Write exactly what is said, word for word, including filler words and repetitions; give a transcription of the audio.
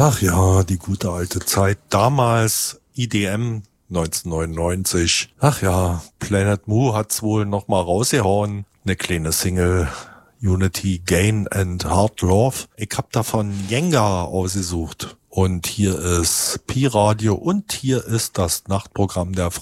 Ach ja, die gute alte Zeit. Damals I D M neunzehnhundertneunundneunzig. Ach ja, Planet Mu hat's wohl noch mal rausgehauen. Eine kleine Single. Unity, Gain and Hard Love. Ich hab davon Jenga ausgesucht. Und hier ist Pi Radio und hier ist das Nachtprogramm der